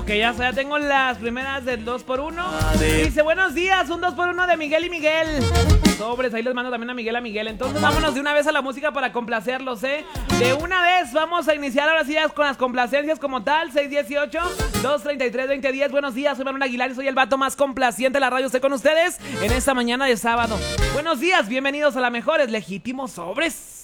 Ya tengo las primeras del 2x1. Dice, buenos días, un 2x1 de Miguel y Miguel. Sobres, ahí les mando también a Miguel. Entonces vámonos de una vez a la música para complacerlos, ¿eh? De una vez vamos a iniciar ahora sí con las complacencias como tal. 618-233-2010. Buenos días, soy Manuel Aguilar y soy el vato más complaciente de la radio. Estoy con ustedes en esta mañana de sábado. Buenos días, bienvenidos a la mejor, es Legítimo Sobres.